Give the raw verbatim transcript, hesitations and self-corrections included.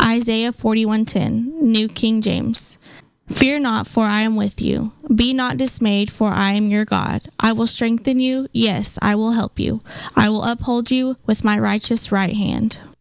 Isaiah forty-one ten, New King James. Fear not, for I am with you. Be not dismayed, for I am your God. I will strengthen you. Yes, I will help you. I will uphold you with my righteous right hand.